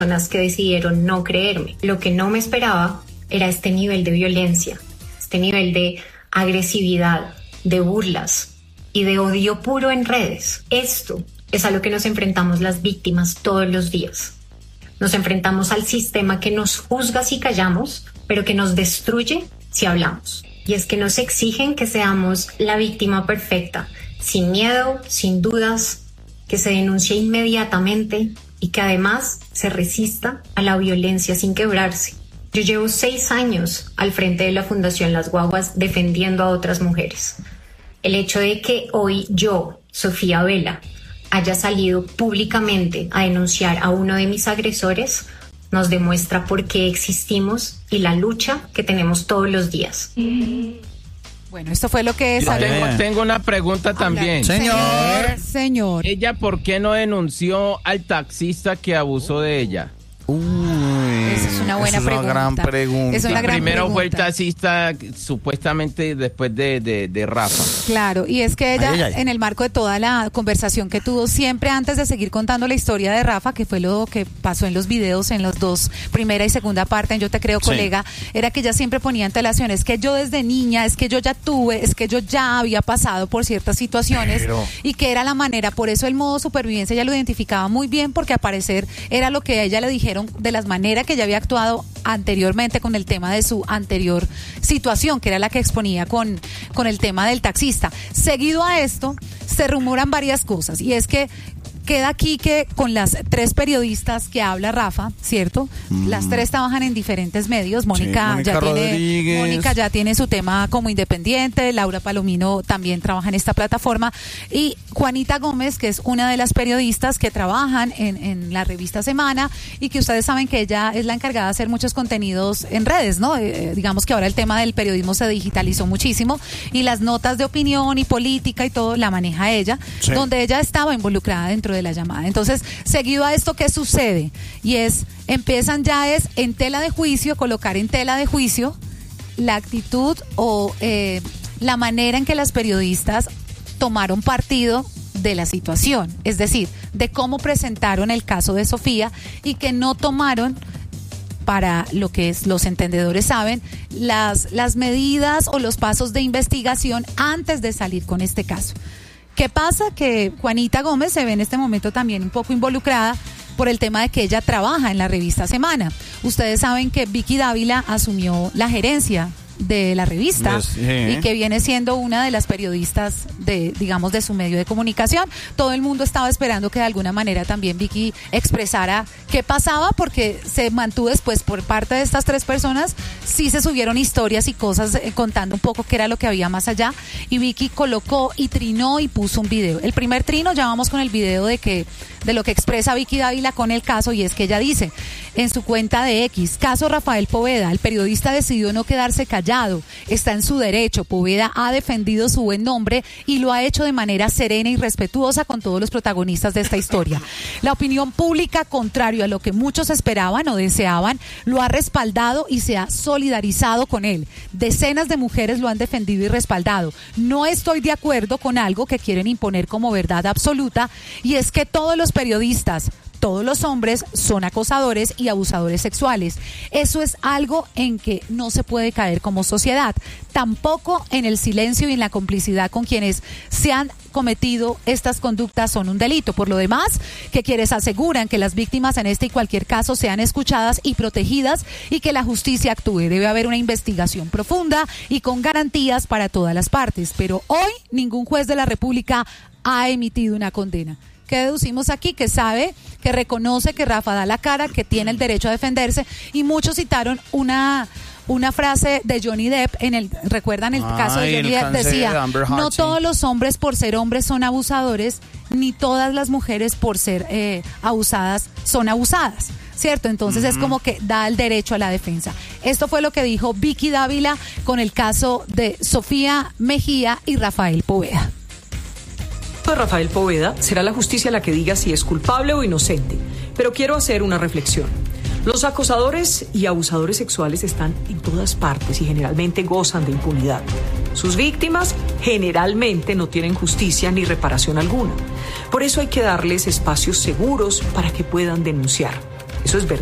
personas que decidieron no creerme. Lo que no me esperaba era este nivel de violencia, este nivel de agresividad, de burlas y de odio puro en redes. Esto es a lo que nos enfrentamos las víctimas todos los días. Nos enfrentamos al sistema que nos juzga si callamos, pero que nos destruye si hablamos. Y es que nos exigen que seamos la víctima perfecta, sin miedo, sin dudas, que se denuncie inmediatamente y que además se resista a la violencia sin quebrarse. Yo llevo 6 años al frente de la Fundación Las Guaguas defendiendo a otras mujeres. El hecho de que hoy yo, Sofía Vela, haya salido públicamente a denunciar a uno de mis agresores nos demuestra por qué existimos y la lucha que tenemos todos los días. Bueno, esto fue lo que salió. Tengo una pregunta también. Señor. ¿Ella por qué no denunció al taxista que abusó de ella? Esa es una buena pregunta. Gran pregunta. Es una gran Primero pregunta. fue el taxista supuestamente después de Rafa. Claro, y es que ella, en el marco de toda la conversación que tuvo siempre antes de seguir contando la historia de Rafa, que fue lo que pasó en los videos, en los dos, primera y segunda parte, en Yo Te Creo, Colega, era que ella siempre ponía antelaciones, es que yo desde niña, es que yo ya tuve, es que yo ya había pasado por ciertas situaciones y que era la manera, por eso el modo supervivencia ella lo identificaba muy bien, porque al parecer era lo que a ella le dijeron de las maneras que ella había actuado anteriormente con el tema de su anterior situación, que era la que exponía con el tema del taxista. Seguido a esto, se rumoran varias cosas, y es que queda aquí que con las 3 periodistas que habla Rafa, ¿cierto? Las 3 trabajan en diferentes medios. Mónica ya tiene su tema como independiente, Laura Palomino también trabaja en esta plataforma, y Juanita Gómez, que es una de las periodistas que trabajan en la revista Semana, y que ustedes saben que ella es la encargada de hacer muchos contenidos en redes, ¿no? Digamos que ahora el tema del periodismo se digitalizó muchísimo, y las notas de opinión y política y todo la maneja ella, donde ella estaba involucrada dentro de la llamada. Entonces, seguido a esto, ¿qué sucede? Y empiezan en tela de juicio, colocar en tela de juicio la actitud o la manera en que las periodistas tomaron partido de la situación, es decir, de cómo presentaron el caso de Sofía, y que no tomaron, para lo que los entendedores saben, las medidas o los pasos de investigación antes de salir con este caso. ¿Qué pasa? Que Juanita Gómez se ve en este momento también un poco involucrada por el tema de que ella trabaja en la revista Semana. Ustedes saben que Vicky Dávila asumió la gerencia de la revista y que viene siendo una de las periodistas de su medio de comunicación. Todo el mundo estaba esperando que de alguna manera también Vicky expresara qué pasaba, porque se mantuvo después por parte de estas 3 personas, sí se subieron historias y cosas contando un poco qué era lo que había más allá, y Vicky colocó y trinó y puso un video. El primer trino, ya vamos con el video de lo que expresa Vicky Dávila con el caso, y es que ella dice en su cuenta de X: caso Rafael Poveda, el periodista decidió no quedarse callado, está en su derecho, Poveda ha defendido su buen nombre y lo ha hecho de manera serena y respetuosa con todos los protagonistas de esta historia. La opinión pública, contrario a lo que muchos esperaban o deseaban, lo ha respaldado y se ha solidarizado con él. Decenas de mujeres lo han defendido y respaldado. No estoy de acuerdo con algo que quieren imponer como verdad absoluta, y es que todos los periodistas, todos los hombres son acosadores y abusadores sexuales. Eso es algo en que no se puede caer como sociedad. Tampoco en el silencio y en la complicidad con quienes se han cometido estas conductas son un delito. Por lo demás, que quienes aseguran que las víctimas en este y cualquier caso sean escuchadas y protegidas y que la justicia actúe. Debe haber una investigación profunda y con garantías para todas las partes. Pero hoy ningún juez de la República ha emitido una condena. ¿Qué deducimos aquí? Que sabe, que reconoce que Rafa da la cara, que tiene el derecho a defenderse, y muchos citaron una frase de Johnny Depp ¿recuerdan el caso de Johnny Depp? Decía, no todos los hombres por ser hombres son abusadores, ni todas las mujeres por ser abusadas son abusadas, ¿cierto? Entonces es como que da el derecho a la defensa. Esto fue lo que dijo Vicky Dávila con el caso de Sofía Mejía y Rafael Poveda. Rafael Poveda, será la justicia la que diga si es culpable o inocente, pero quiero hacer una reflexión. Los acosadores y abusadores sexuales están en todas partes y generalmente gozan de impunidad. Sus víctimas generalmente no tienen justicia ni reparación alguna. Por eso hay que darles espacios seguros para que puedan denunciar. Eso es verdad.